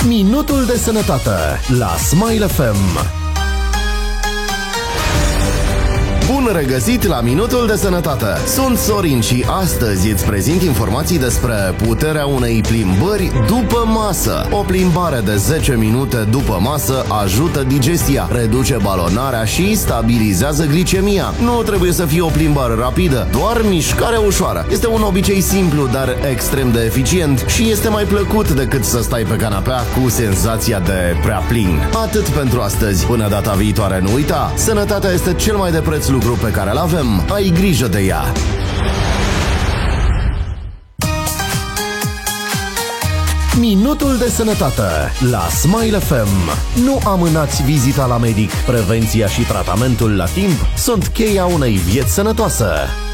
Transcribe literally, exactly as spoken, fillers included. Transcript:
Minutul de sănătate la Smile F M. Bun regăsit la Minutul de Sănătate! Sunt Sorin și astăzi îți prezint informații despre puterea unei plimbări după masă. O plimbare de zece minute după masă ajută digestia, reduce balonarea și stabilizează glicemia. Nu trebuie să fie o plimbare rapidă, doar mișcare ușoară. Este un obicei simplu, dar extrem de eficient și este mai plăcut decât să stai pe canapea cu senzația de prea plin. Atât pentru astăzi. Până data viitoare, nu uita, sănătatea este cel mai de preț lucru pe care îl avem. Ai grijă de ea! Minutul de sănătate la Smile F M. Nu amânați vizita la medic. Prevenția și tratamentul la timp sunt cheia unei vieți sănătoase.